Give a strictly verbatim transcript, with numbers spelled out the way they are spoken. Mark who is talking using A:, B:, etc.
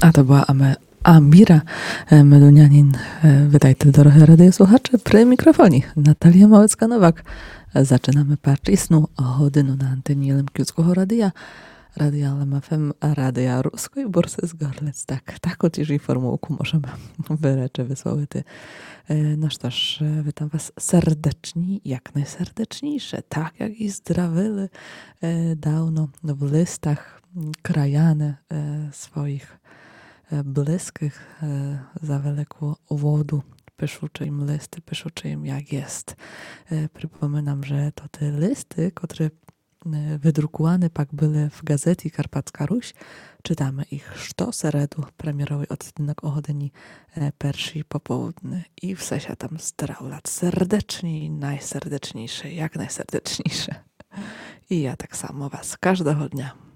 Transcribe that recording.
A: A to była Ame, Amira Melunianin, witajte doroгі радіослухачі, при мікрофоні Наталія Мałecka-Nowak. Zaczynamy Parchisnu o годину на антені Лемківського радія, Радія L M F M, Радія Руської бурси з Горлиць. Так, так от і формулку możemy wyreczy wysłowity. No toż, witam was serdeczni, jak najserdeczniejsze, tak jak i zdrawili dawno w listach krajane swoich bliskich za wielką wodu. Pyszuczy im listy, pyszuczy im jak jest. Przypominam, że to te listy, które wydrukowane pak były w gazecie Karpacka Ruś, czytamy ich szto seredu premierowej odcinek o godzinie pierwszej popołudnie i w sesia tam straulat serdeczni, najserdeczniejsze, jak najserdeczniejsze. I ja tak samo was każdego dnia.